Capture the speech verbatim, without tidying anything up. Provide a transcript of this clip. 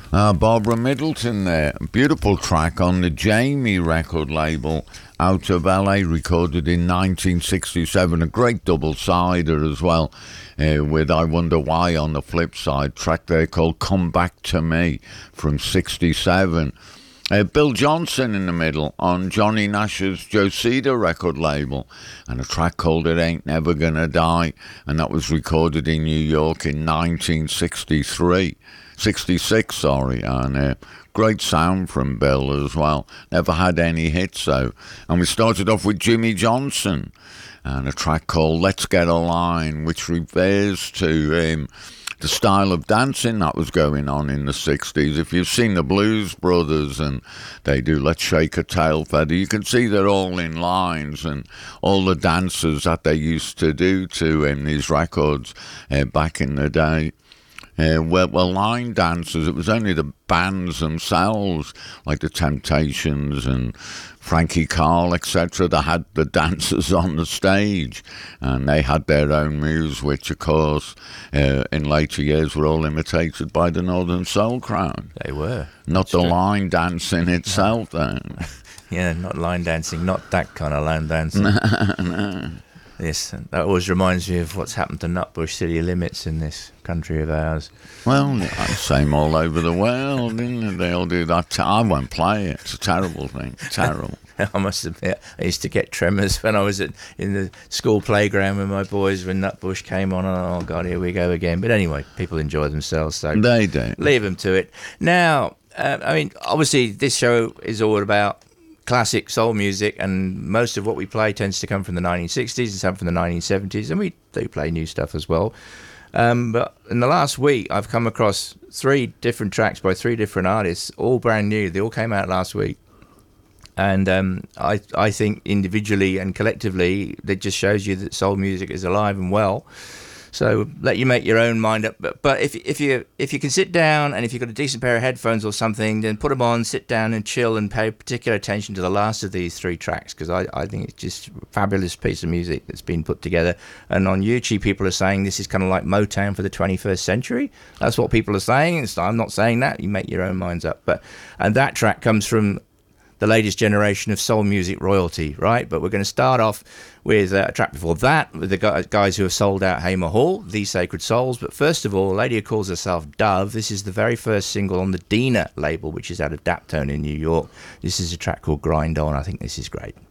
Uh, Barbara Middleton there. Beautiful track on the Jamie record label out of L A, recorded in nineteen sixty-seven. A great double-sider as well, uh, with I Wonder Why on the flip side. Track there called Come Back to Me from sixty-seven. Uh, Bill Johnson in the middle on Johnny Nash's Josita record label, and a track called It Ain't Never Gonna Die, and that was recorded in New York in nineteen sixty-three. sixty-six, sorry, and uh, great sound from Bill as well. Never had any hits though. And we started off with Jimmy Johnson and a track called Let's Get a Line, which refers to um, the style of dancing that was going on in the sixties. If you've seen the Blues Brothers and they do Let's Shake a Tail Feather, you can see they're all in lines, and all the dances that they used to do to um, these records uh, back in the day. Uh, well, well, line dancers, it was only the bands themselves, like the Temptations and Frankie Carl, et cetera, that had the dancers on the stage, and they had their own moves, which, of course, uh, in later years were all imitated by the Northern Soul crowd. They were. Not That's the true. line dancing itself, no. Then. Yeah, not line dancing, not that kind of line dancing. No, no. Yes, that always reminds me of what's happened to Nutbush City Limits in this country of ours. Well, same all over the world, isn't it? They all do that. I won't play it. It's a terrible thing. Terrible. I must admit, I used to get tremors when I was at, in the school playground with my boys when Nutbush came on. Oh, God, here we go again. But anyway, people enjoy themselves, so They do. leave them to it. Now, uh, I mean, obviously, this show is all about classic soul music, and most of what we play tends to come from the nineteen sixties and some from the nineteen seventies, and we do play new stuff as well. Um, but in the last week, I've come across three different tracks by three different artists, all brand new. They all came out last week. And um, I, I think individually and collectively, that just shows you that soul music is alive and well. So let you make your own mind up. But, but if if you if you can sit down, and if you've got a decent pair of headphones or something, then put them on, sit down and chill, and pay particular attention to the last of these three tracks, because I, I think it's just a fabulous piece of music that's been put together. And on YouTube, people are saying this is kind of like Motown for the twenty-first century. That's what people are saying. It's, I'm not saying that. You make your own minds up. But and that track comes from the latest generation of soul music royalty, right? But we're going to start off with uh, a track before that, with the guys who have sold out Hamer Hall, These Sacred Souls. But first of all, a lady who calls herself Dove. This is the very first single on the Dina label, which is out of Daptone in New York. This is a track called Grind On. I think this is great.